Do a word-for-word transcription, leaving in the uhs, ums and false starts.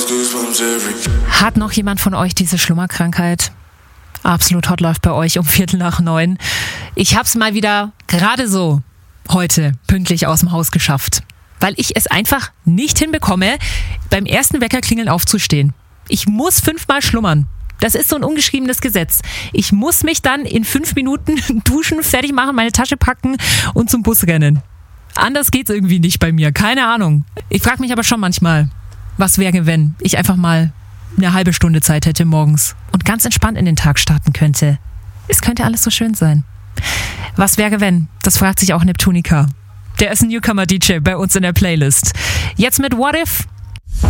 Hat noch jemand von euch diese Schlummerkrankheit? Absolut Hot läuft bei euch um Viertel nach neun. Ich hab's mal wieder gerade so heute pünktlich aus dem Haus geschafft, weil ich es einfach nicht hinbekomme, beim ersten Weckerklingeln aufzustehen. Ich muss fünfmal schlummern. Das ist so ein ungeschriebenes Gesetz. Ich muss mich dann in fünf Minuten duschen, fertig machen, meine Tasche packen und zum Bus rennen. Anders geht's irgendwie nicht bei mir, keine Ahnung. Ich frage mich aber schon manchmal, was wäre, wenn ich einfach mal eine halbe Stunde Zeit hätte morgens und ganz entspannt in den Tag starten könnte. Es könnte alles so schön sein. Was wäre, wenn? Das fragt sich auch Neptunica. Der ist ein Newcomer-D J bei uns in der Playlist. Jetzt mit What If?